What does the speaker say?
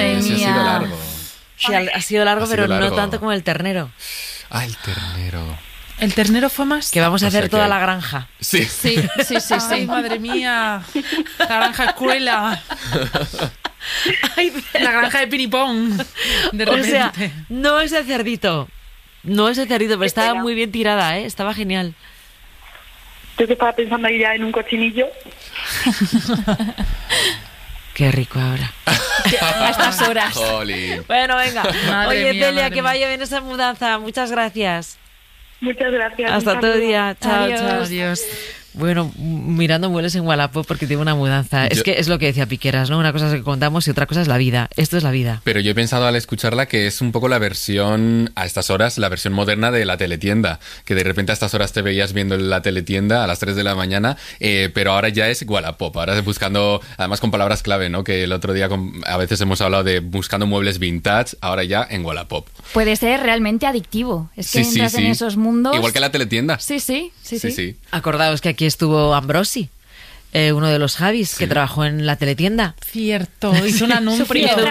Madre Sí, ha sido mía. largo. Sí, ha sido largo, Ha sido pero no largo. tanto como el ternero. Ah, el ternero. ¿El ternero fue más? Que vamos a O sea hacer toda que- la granja. Sí. Sí, sí, sí, Ay, sí. madre mía. La granja cruela. La granja de piripón. De O repente. sea, no ese cerdito. No ese cerdito, pero estaba muy bien tirada, ¿eh? Estaba genial. Yo que estaba pensando ahí ya en un cochinillo. Qué rico ahora. A estas horas. Jolín. Bueno, venga. Madre Oye, mía, Celia, madre que mía. vaya bien esa mudanza. Muchas gracias. Muchas gracias. Hasta Un otro saludo. día. Chao, Adiós. chao. Adiós. Bueno, mirando muebles en Wallapop porque tiene una mudanza. Es Yo- que es lo que decía Piqueras, ¿no? Una cosa es que contamos y otra cosa es la vida. Esto es la vida. Pero yo he pensado al escucharla que es un poco la versión, a estas horas, la versión moderna de la teletienda. Que de repente a estas horas te veías viendo la teletienda a las 3 de la mañana, pero ahora ya es Wallapop. Ahora es buscando, además con palabras clave, ¿no? Que el otro día a veces hemos hablado de buscando muebles vintage, ahora ya en Wallapop. Puede ser realmente adictivo. Es que entras en esos mundos. Igual que la teletienda. Sí, sí, sí, sí. Acordaos que aquí estuvo Ambrosi, uno de los Javis, que trabajó en la teletienda. Cierto, hizo un anuncio. Su primera